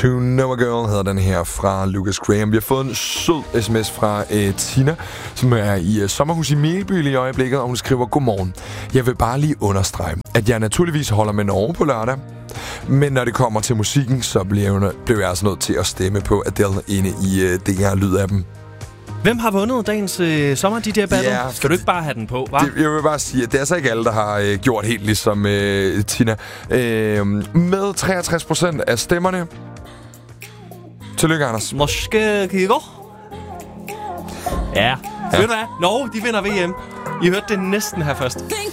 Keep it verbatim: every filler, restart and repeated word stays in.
To Know a Girl hedder den her fra Lucas Graham. Vi har fået en sød sms fra uh, Tina, som er i uh, sommerhus i Melby i øjeblikket, og hun skriver: Godmorgen. Jeg vil bare lige understrege, at jeg naturligvis holder med Norge på lørdag. Men når det kommer til musikken, så bliver jeg, bliver jeg altså nødt til at stemme på Adele inde i uh, det her lyd af dem. Hvem har vundet dagens øh, sommer D J Battle? Ja, skal du ikke bare have den på, hva'? Det, jeg vil bare sige, at det er så ikke alle, der har øh, gjort helt ligesom øh, Tina. Øh, med treogtres procent af stemmerne. Tillykke, Anders. Måske kan I gå? Ja. ja. Ved du hvad? Norge, de vinder V M. I hørte det næsten her først.